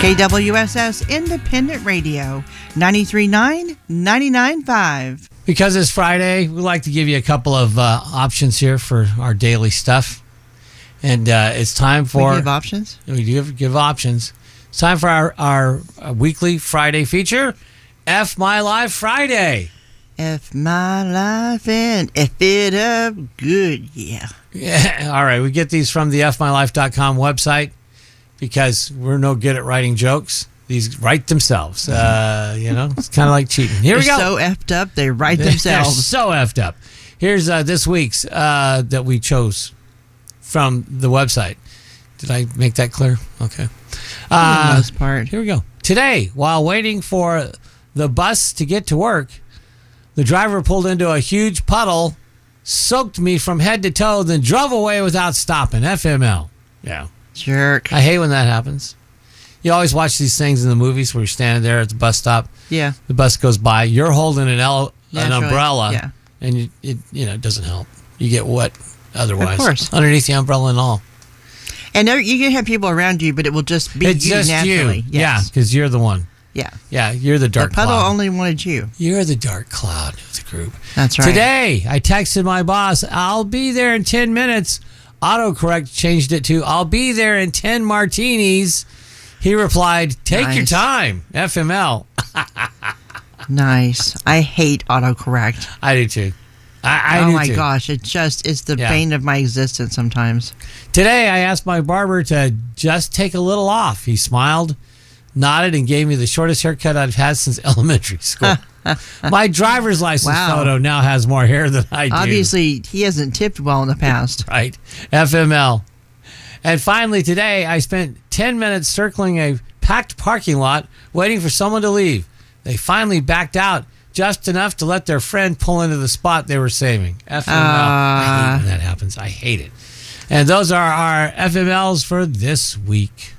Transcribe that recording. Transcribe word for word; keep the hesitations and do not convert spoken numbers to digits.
K W S S Independent Radio, ninety-three point nine, ninety-nine point five. Because it's Friday, we like to give you a couple of uh, options here for our daily stuff. And uh, it's time for... We give options? We do give, give options. It's time for our, our uh, weekly Friday feature, F My Life Friday. F my life and F it up good, yeah. Yeah. All right, we get these from the F My Life dot com website because we're no good at writing jokes. These write themselves. Uh, you know, it's kind of like cheating. Here They're we go. so effed up, they write themselves. They're so effed up. Here's uh, this week's uh, that we chose from the website. Did I make that clear? Okay. Uh, For the most part. Here we go. Today, while waiting for the bus to get to work, the driver pulled into a huge puddle, soaked me from head to toe, then drove away without stopping. F M L. Yeah. Jerk. I hate when that happens. You always watch these things in the movies where you're standing there at the bus stop. Yeah. The bus goes by. You're holding an, el- an Naturally, umbrella. yeah. And you, it you know it doesn't help. You get wet otherwise. Of course. Underneath the umbrella and all. And there, you can have people around you, but it will just be It's you just naturally. you. Yeah, Yes. because you're the one. Yeah. Yeah, you're the dark The puddle cloud. only wanted you. You're the dark cloud of the group. That's right. Today, I texted my boss, I'll be there in ten minutes. Autocorrect changed it to, I'll be there in ten martinis. He replied, take Nice. your time. F M L. Nice. I hate autocorrect. I do too. I, I oh do my too. gosh, it just is the Yeah. bane of my existence sometimes. Today, I asked my barber to just take a little off. He smiled, nodded, and gave me the shortest haircut I've had since elementary school. My driver's license Wow. photo now has more hair than I do. Obviously, he hasn't tipped well in the past. Right. F M L. And finally, today, I spent ten minutes circling a packed parking lot waiting for someone to leave. They finally backed out just enough to let their friend pull into the spot they were saving. F M L. I hate when that happens. I hate it. And those are our F M Ls for this week.